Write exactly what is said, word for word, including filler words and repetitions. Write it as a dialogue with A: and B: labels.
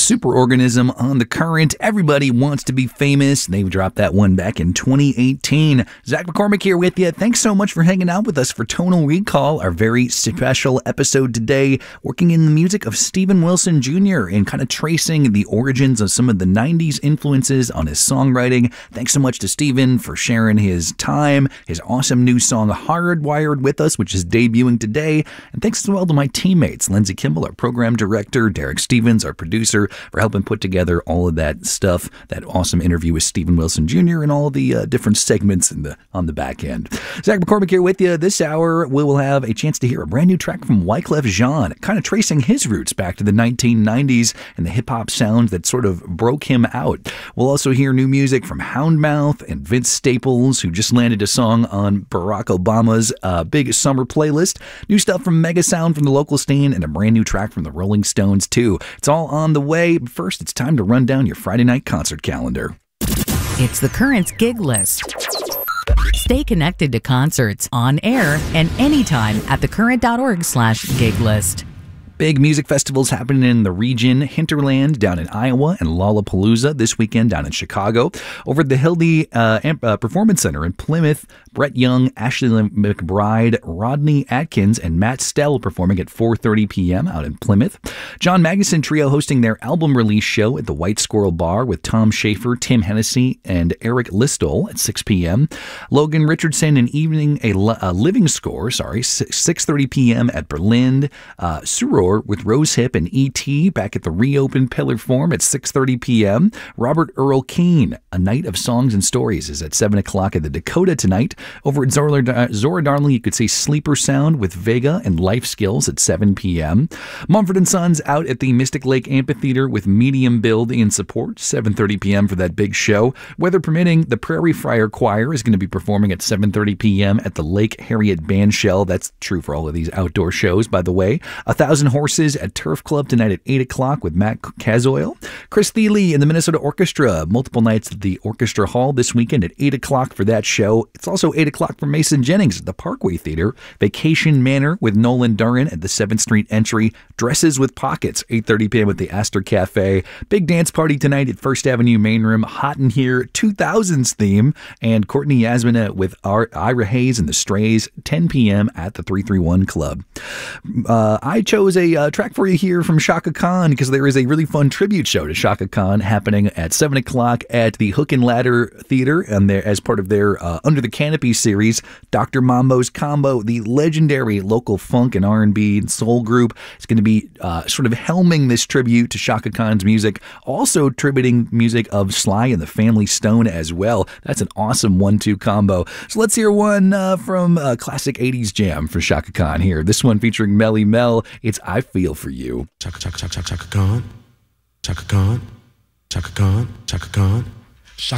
A: Superorganism on The Current. Everybody Wants to Be Famous. They dropped that one back in twenty eighteen. Zach McCormick here with you. Thanks so much for hanging out with us for Tonal Recall, our very special episode today, working in the music of Steven Wilson Junior and kind of tracing the origins of some of the nineties influences on his songwriting. Thanks so much to Steven for sharing his time, his awesome new song Hardwired with us, which is debuting today. And thanks as well to my teammates, Lindsay Kimball, our program director, Derek Stevens, our producer, for helping put together all of that stuff, that awesome interview with Steven Wilson Junior and all the uh, different segments in the on the back end. Zach McCormick here with you. This hour, we will have a chance to hear a brand new track from Wyclef Jean, kind of tracing his roots back to the nineteen nineties and the hip-hop sound that sort of broke him out. We'll also hear new music from Houndmouth and Vince Staples, who just landed a song on Barack Obama's uh, big summer playlist. New stuff from Mega Sound from the local scene and a brand new track from the Rolling Stones, too. It's all on the way. But first, it's time to run down your Friday night concert calendar.
B: It's the Current's gig list. Stay connected to concerts on air and anytime at thecurrent.org slash gig list.
A: Big music festivals happening in the region. Hinterland down in Iowa and Lollapalooza this weekend down in Chicago. Over at the Hildy uh, Amp, uh, Performance Center in Plymouth, Brett Young, Ashley McBride, Rodney Atkins, and Matt Stell performing at four thirty p.m. out in Plymouth. John Magnuson Trio hosting their album release show at the White Squirrel Bar with Tom Schaefer, Tim Hennessy, and Eric Listol at six p.m. Logan Richardson and Evening a, a Living Score, sorry, six thirty p.m. at Berlin. Uh, Suror with Rose Hip and E T back at the reopened Pillar Form at six thirty p.m. Robert Earl Keen, A Night of Songs and Stories, is at seven o'clock at the Dakota tonight. Over at Zora, Zora Darling, you could see Sleeper Sound with Vega and Life Skills at seven p.m. Mumford and Sons out at the Mystic Lake Amphitheater with Medium Build in support, seven thirty p.m. for that big show. Weather permitting, the Prairie Friar Choir is going to be performing at seven thirty p.m. at the Lake Harriet Bandshell. That's true for all of these outdoor shows, by the way. A Thousand Horses at Turf Club tonight at eight o'clock with Matt Cazoil. Chris Thiele and the Minnesota Orchestra, multiple nights at the Orchestra Hall this weekend at eight o'clock for that show. It's also eight o'clock for Mason Jennings at the Parkway Theater. Vacation Manor with Nolan Duran at the seventh Street Entry. Dresses with Pockets, eight thirty p.m. at the Astor Cafe. Big dance party tonight at First Avenue Main Room. Hot in Here, two thousands theme. And Courtney Yasmina with Ar- Ira Hayes and the Strays, ten p.m. at the three thirty-one Club. Uh, I chose a uh, track for you here from Chaka Khan because there is a really fun tribute show to Chaka Khan happening at seven o'clock at the Hook and Ladder Theater, and there as part of their uh, Under the Canopy series. Doctor Mambo's Combo, the legendary local funk and R and B and soul group, is going to be uh, sort of helming this tribute to Chaka Khan's music, also tributing music of Sly and the Family Stone as well. That's an awesome one two combo. So let's hear one uh, from a classic eighties jam for Chaka Khan here. This one featuring Melly Mel. It's I Feel For You.
C: Chaka Chaka Chaka Chaka Khan, Chaka Khan, Chaka Khan, Chaka Khan.